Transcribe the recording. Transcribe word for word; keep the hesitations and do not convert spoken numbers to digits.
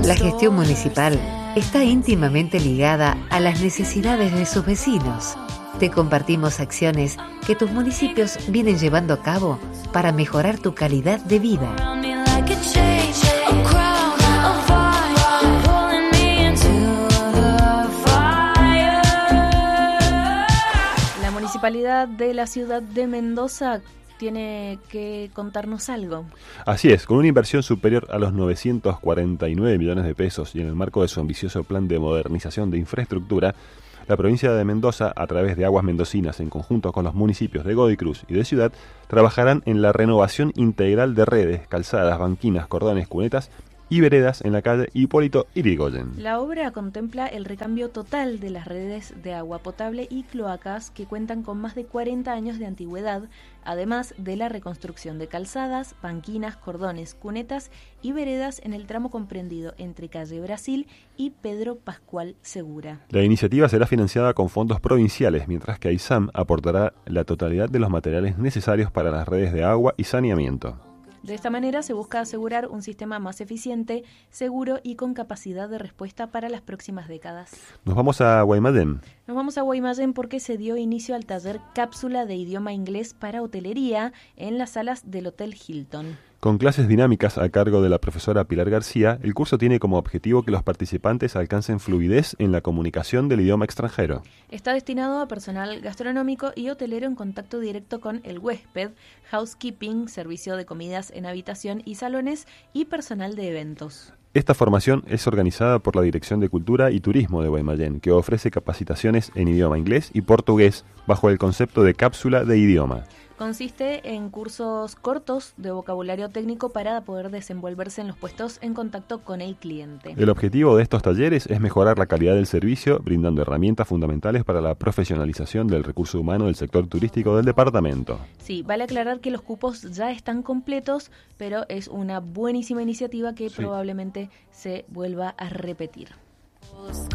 La gestión municipal está íntimamente ligada a las necesidades de sus vecinos. Te compartimos acciones que tus municipios vienen llevando a cabo para mejorar tu calidad de vida. La municipalidad de la ciudad de Mendoza tiene que contarnos algo. Así es, con una inversión superior a los novecientos cuarenta y nueve millones de pesos y en el marco de su ambicioso plan de modernización de infraestructura, la provincia de Mendoza, a través de Aguas Mendocinas, en conjunto con los municipios de Godoy Cruz y de Ciudad, trabajarán en la renovación integral de redes, calzadas, banquinas, cordones, cunetas y veredas en la calle Hipólito Yrigoyen. La obra contempla el recambio total de las redes de agua potable y cloacas que cuentan con más de cuarenta años de antigüedad, además de la reconstrucción de calzadas, banquinas, cordones, cunetas y veredas en el tramo comprendido entre calle Brasil y Pedro Pascual Segura. La iniciativa será financiada con fondos provinciales, mientras que AISAM aportará la totalidad de los materiales necesarios para las redes de agua y saneamiento. De esta manera se busca asegurar un sistema más eficiente, seguro y con capacidad de respuesta para las próximas décadas. Nos vamos a Guaymallén. Nos vamos a Guaymallén porque se dio inicio al taller Cápsula de Idioma Inglés para Hotelería en las salas del Hotel Hilton. Con clases dinámicas a cargo de la profesora Pilar García, el curso tiene como objetivo que los participantes alcancen fluidez en la comunicación del idioma extranjero. Está destinado a personal gastronómico y hotelero en contacto directo con el huésped, housekeeping, servicio de comidas en habitación y salones y personal de eventos. Esta formación es organizada por la Dirección de Cultura y Turismo de Guaymallén, que ofrece capacitaciones en idioma inglés y portugués bajo el concepto de cápsula de idioma. Consiste en cursos cortos de vocabulario técnico para poder desenvolverse en los puestos en contacto con el cliente. El objetivo de estos talleres es mejorar la calidad del servicio, brindando herramientas fundamentales para la profesionalización del recurso humano del sector turístico del departamento. Sí, vale aclarar que los cupos ya están completos, pero es una buenísima iniciativa que sí, probablemente se vuelva a repetir.